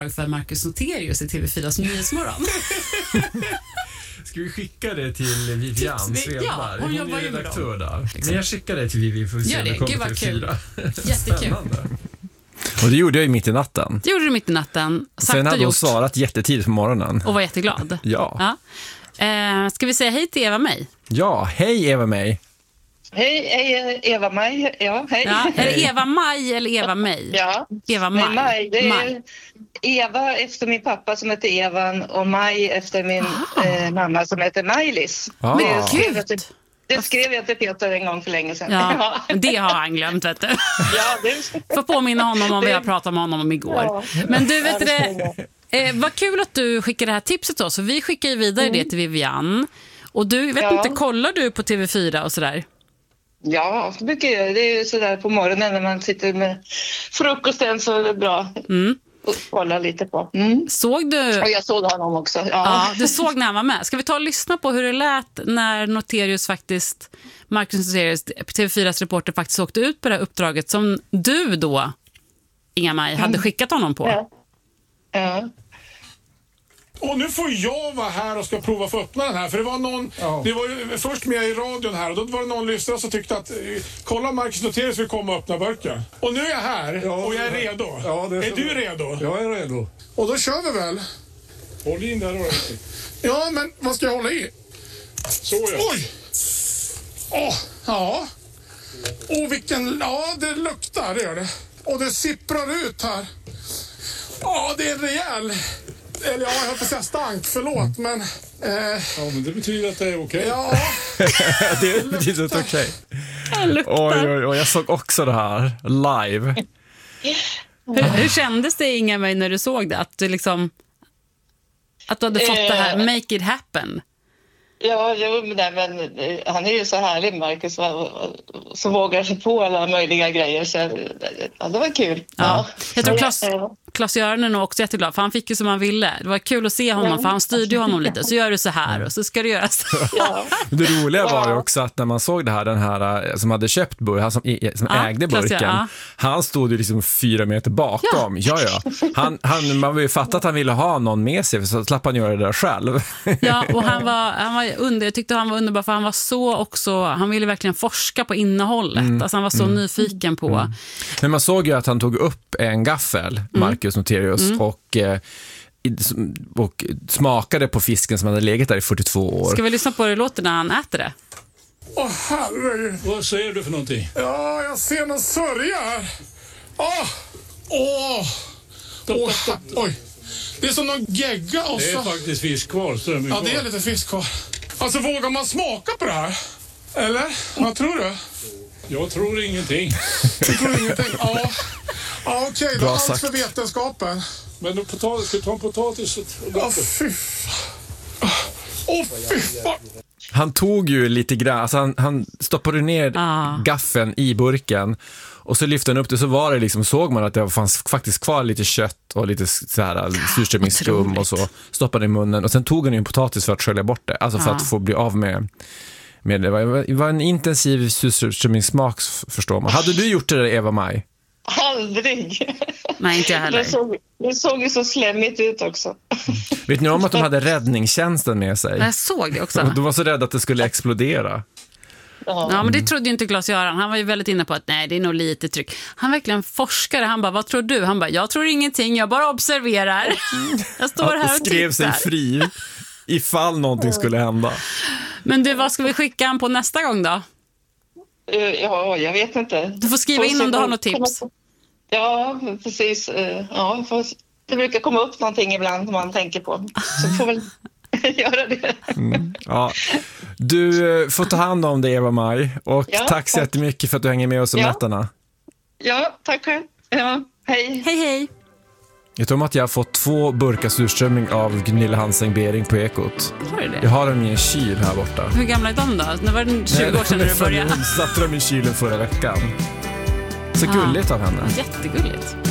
för Marcus Noterius i TV4s Nyhetsmorgon. Ska vi skicka det till Vivian Svedberg? Ja, hon jobbar ju med redaktör där. Men jag skickar det till Vivi för att se om det kommer till TV4. Jättekul. Och det gjorde jag ju mitt i natten. Det gjorde du mitt i natten. Sen hade hon svarat jättetidigt på morgonen. Och var jätteglad. Ja. Ska vi säga hej till Eva-Maj? Ja, hej Eva-Maj. Hej, Eva-Maj. Ja, hej. Ja, är det Eva-Maj eller Eva-Maj? Ja, Eva-Maj. Det är Eva efter min pappa som heter Evan och Maj efter min mamma som heter Maj-Lis. Det skrev jag till Peter en gång för länge sedan. Ja, det har han glömt, vet du. Ja, får påminna honom om vad jag pratade med honom om igår. Ja. Men du, vet det, vad kul att du skickar det här tipset då. Så vi skickar ju vidare det till Vivian. Och du, vet inte, kollar du på TV4 och sådär? Ja, mycket. Det är ju sådär på morgonen när man sitter med frukosten så är det bra. Och kolla lite på. Såg du? Och jag såg honom också. Ja, du såg när han var med. Ska vi ta och lyssna på hur det lät när Marcus Noterius, TV4s reporter, faktiskt åkte ut på det här uppdraget som du då, Inga-Maj, hade skickat honom på? Ja. Och nu får jag vara här och ska prova att få öppna den här. För det var någon, det var ju först med i radion här och då var det någon lyssnare som tyckte att kolla Marcus Noterius vill komma och öppna burken. Och nu är jag här och jag är redo. Ja, är du redo? Jag är redo. Och då kör vi väl. Håll in där då. Ja, men vad ska jag hålla i? Så Oj! Ja. Det luktar, det gör det. Och det sipprar ut här. Ja, det är rejäl. Eller jag höll på att säga stank, förlåt, men... Ja, men det betyder att det är okej. Ja. Det betyder att det är okej. Oj, jag såg också det här live. Hur kändes det, Inga-Maj, när du såg det? Att du liksom... Att du hade fått det här, make it happen. Ja, men han är ju så härlig, Marcus, så vågar sig på alla möjliga grejer. Så, ja, det var kul. Ja. Jag tror Klas-Göran är nog också jätteglad, för han fick ju som han ville. Det var kul att se honom, för han styrde ju honom lite. Så gör du så här och så ska du göra så. Ja. Det roliga var ju också att när man såg det här, den här som hade köpt burken, han som ägde burken, han stod ju liksom 4 meter bakom. Man vill ju fatta att han ville ha någon med sig, så slapp han göra det där själv. Ja, och han var jag tyckte han var underbar, för han var så också, han ville verkligen forska på innehållet. Alltså han var så nyfiken på. Men man såg ju att han tog upp en gaffel, Marcus Noterius, och smakade på fisken som hade legat där i 42 år. Ska vi lyssna på hur det låter när han äter det? Herregud. Vad säger du för någonting? Ja, jag ser någon sörja här. Oj. Det är som någon gegga och det är faktiskt fisk kvar. Ja, det är lite fisk kvar. Alltså, vågar man smaka på det här? Eller? Vad tror du? Jag tror ingenting. Du tror ingenting? Ja, okej. Då allt för vetenskapen. Men du ska ta en potatis och fy fan. Han tog ju lite grann, alltså han stoppade ner gaffeln i burken. Och så lyfte han upp det, så var det liksom, såg man att det fanns faktiskt kvar lite kött och lite så här surströmmingsskum och så stoppade i munnen. Och sen tog han ju en potatis för att skölja bort det, alltså för att få bli av med det. Var en intensiv surströmmingssmak, förstår man. Hade du gjort det där, Eva-Maj? Aldrig. Nej, inte jag heller. Det såg ju så slemmigt ut också. Vet ni om att de hade räddningstjänsten med sig? Jag såg det också. De var så rädda att det skulle explodera. Ja, men det trodde ju inte Klas-Göran. Han var ju väldigt inne på att nej, det är nog lite tryck. Han verkligen forskade. Han bara, vad tror du? Han bara, jag tror ingenting, jag bara observerar. Jag står här och tittar. Skrev sig fri ifall någonting skulle hända. Men du, vad ska vi skicka han på nästa gång då? Ja, jag vet inte. Du får skriva in om du har något tips. Ja, precis. Ja, det brukar komma upp någonting ibland som man tänker på. Så får väl göra det. Ja. Du får ta hand om det, Eva-Maj. Och tack så jättemycket för att du hänger med oss om nätterna. Ja, tack själv. Ja, hej. Hej. Jag tror att jag har fått 2 burkar surströmming av Gunilla Hanseng-Bering på Ekot. Har du det? Jag har dem i en kyl här borta. Hur gamla är de då? När var det 20 år sedan när du började? Jag satte dem i kylen förra veckan. Så gulligt av henne. Jättegulligt.